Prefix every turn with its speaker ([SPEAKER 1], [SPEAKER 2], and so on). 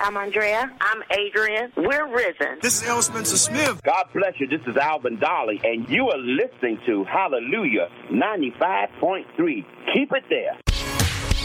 [SPEAKER 1] I'm Andrea. I'm Adrian. We're Risen.
[SPEAKER 2] This is L. Spencer Smith.
[SPEAKER 3] God bless you. This is Alvin Dolly, and you are listening to Hallelujah 95.3. Keep it there.